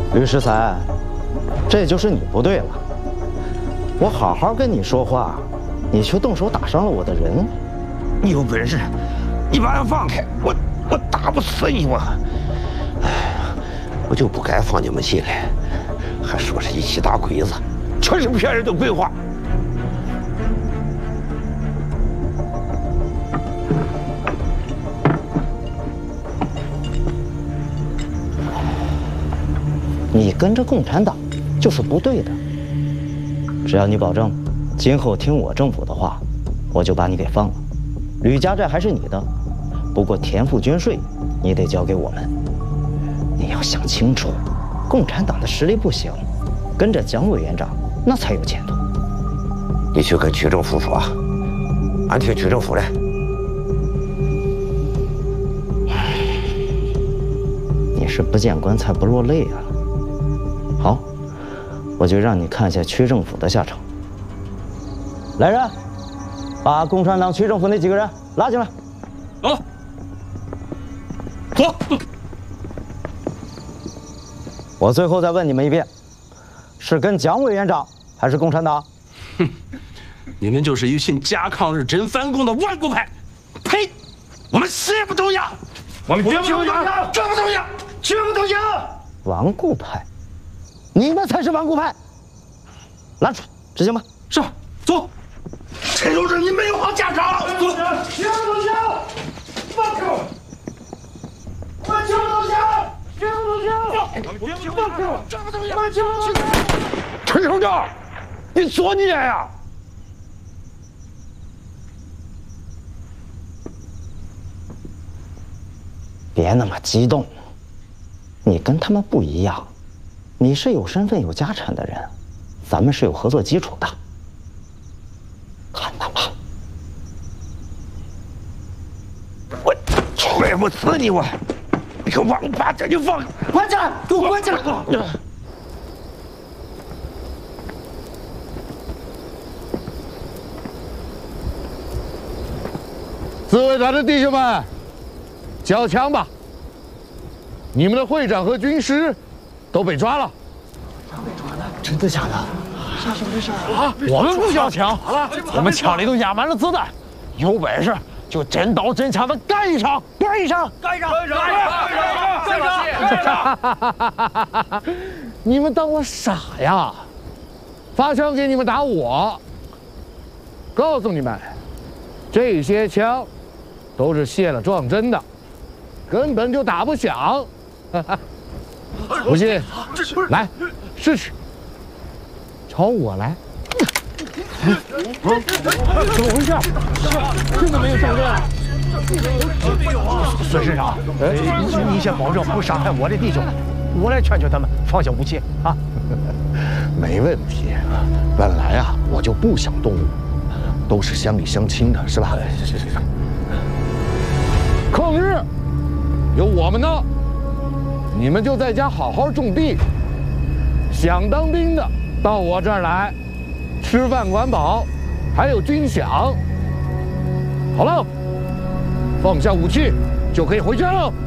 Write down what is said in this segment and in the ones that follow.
吕世才，这就是你不对了。我好好跟你说话，你却动手打伤了我的人。 你有本事，你把他放开，我打不死你我。哎，我就不该放你们进来，还说是一起打鬼子，全是骗人的鬼话。 你跟着共产党就是不对的。只要你保证今后听我政府的话，我就把你给放了。吕家寨还是你的，不过田赋军税你得交给我们。你要想清楚，共产党的实力不行，跟着蒋委员长那才有前途。 你去跟区政府说，俺听区政府的。 你是不见棺材不落泪啊！好，我就让你看一下区政府的下场。来人，把共产党区政府那几个人拉进来。 走，走。 我最后再问你们一遍，是跟蒋委员长还是共产党？ 哼，你们就是一群假抗日真反共的顽固派！呸！我们谁也不动摇，我们绝不动摇，绝不动摇，绝不动摇！ 顽固派，你们才是顽固派！拉出去执行吧。 是，走。陈同志，你没有好下场。走， 停手下，放开我！我停手下，停手下，放开我！放开我！ 陈省长，你作孽呀！ 别那么激动，你跟他们不一样，你是有身份有家产的人，咱们是有合作基础的。看他们， 我踹不死你我！你个王八蛋，你放！ 关起来，给我关起来！ 自卫团的弟兄们，交枪吧！你们的会长和军师都被抓了。 真的假的？啥事啊？ 我们不交枪，我们枪里都压满了子弹，有本事就真刀真枪的干一场，干一场， 干一场！ 你们当我傻呀？发枪给你们打我！告诉你们，这些枪都是卸了撞针的，根本就打不响。不信，来试试。朝我来！怎么回事？真的没有撞针啊？ 孙师长，你先保证不伤害我的弟兄，我来劝劝他们放下武器啊！ 没问题。本来啊，我就不想动武，都是乡里乡亲的，是吧？是。抗日有我们呢，你们就在家好好种地。想当兵的到我这儿来，吃饭管饱，还有军饷。好了，放下武器就可以回家了。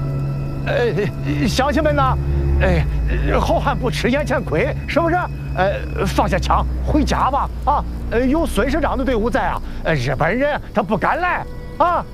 乡亲们呐，好汉不吃眼前亏，是不是？放下枪，回家吧！啊，有孙师长的队伍在啊，日本人他不敢来啊。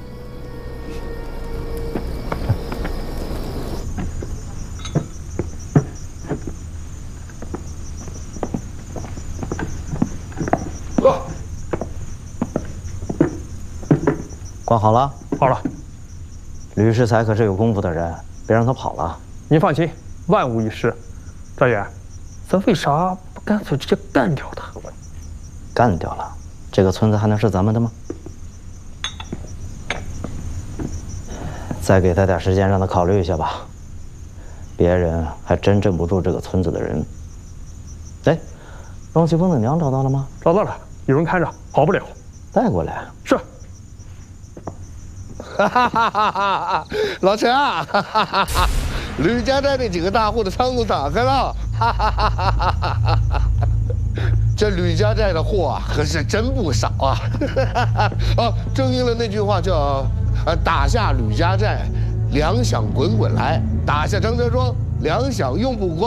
关好了， 好了。 吕世才可是有功夫的人，别让他跑了。 您放心，万无一失。赵爷，咱为啥不干脆直接干掉他？ 干掉了，这个村子还能是咱们的吗？再给他点时间，让他考虑一下吧。别人还真镇不住这个村子的人。哎，庄奇峰的娘找到了吗？ 找到了，有人看着，跑不了。 带过来。 是。 老陈啊，吕家寨那几个大户的仓库打开了，这吕家寨的货啊，可是真不少啊！哦，正应了那句话叫“打下吕家寨，粮饷滚滚来；打下张家庄，粮饷用不光”。